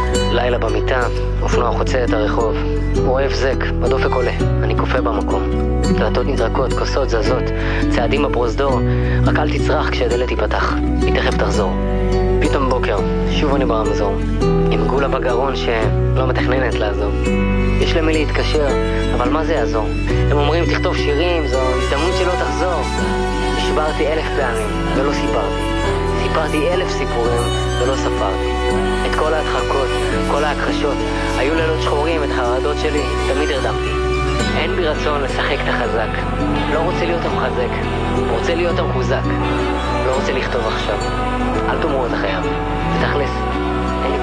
לילה במיטה, אופנוע חוצה את הרחוב. רואה הבזק, בדופק עולה, אני קופא במקום. דלתות נטרקות, כוסות זזות, צעדים בפרוזדור. רק אל תצרח כשהדלת תיפתח, היא תכף תחזור. פתאום בוקר, שוב אני ברמזור, עם גולה בגרון שלא מתכננת לעזוב. יש למי להתקשר, אבל מה זה יעזור? הם אומרים תכתוב שירים, זו הזדמנות שלא תחזור. נשברתי 1000 פעמים ולא סיפרתי. סיפרתי 1000 סיפורים ולא ספרתי. את כל ההדחקות, כל ההכחשות, היו לילות שחורים, את החרדות שלי תמיד הרדמתי. אין בי רצון לשחק את החזק, לא רוצה להיות המחזק, רוצה להיות המחוזק. לא רוצה לכתוב עכשיו, אל תאמרו את החייב, זה תכלס